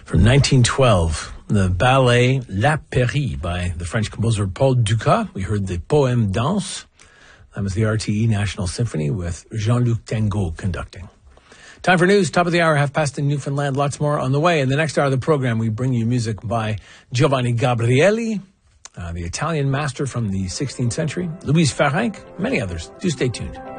From 1912, the ballet La Péri by the French composer Paul Dukas. We heard the Poème Danse. That was the RTE National Symphony with Jean-Luc Tango conducting. Time for news, top of the hour, half past in Newfoundland. Lots more on the way. In the next hour of the program, we bring you music by Giovanni Gabrieli, the Italian master from the 16th century, Louise Farinck, many others. Do stay tuned.